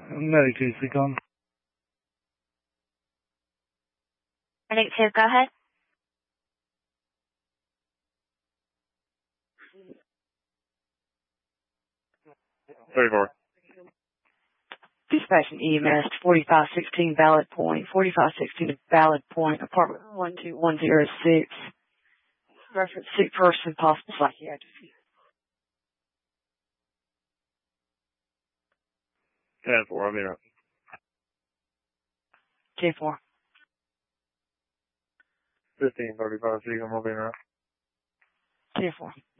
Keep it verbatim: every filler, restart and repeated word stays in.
Medic two, Seacon. Medic two, go ahead. thirty-four. Dispatching E M S forty-five sixteen Valid Point, forty-five sixteen Valid Point, apartment one two one zero six. Reference sick person, possible psychiatric. ten four, I'll be right. ten four. fifteen thirty-five, Seacon, I'll be right. ten four.